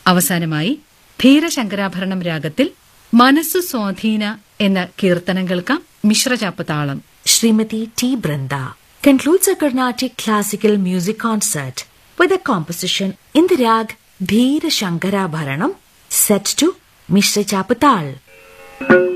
അവസാനമായി ധീരശങ്കരാഭരണം രാഗത്തിൽ മനസ്സു സ്വാധീന എന്ന കീർത്തനം കേൾക്കാം. മിശ്രചാപ്പ് താളം. Srimati T. Branda concludes a Carnatic classical music concert with a composition in the rag Dheera Shankarabharanam set to Mishra Chapatal.